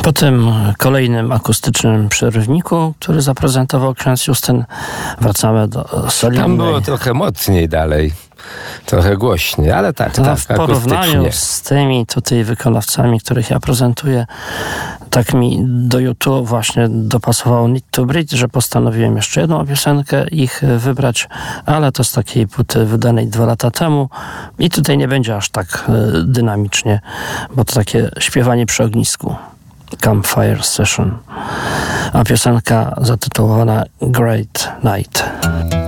Po tym kolejnym akustycznym przerywniku, który zaprezentował ksiądz Justyn, wracamy do solidnej. Tam było trochę mocniej dalej, trochę głośniej, ale tak w porównaniu akustycznie. z tymi tutaj wykonawcami, których ja prezentuję, tak mi do YouTube właśnie dopasowało Need to Breathe, że postanowiłem jeszcze jedną piosenkę ich wybrać, ale to z takiej płyty wydanej 2 lata temu i tutaj nie będzie aż tak dynamicznie, bo to takie śpiewanie przy ognisku. Campfire Session, a piosenka zatytułowana Great Night.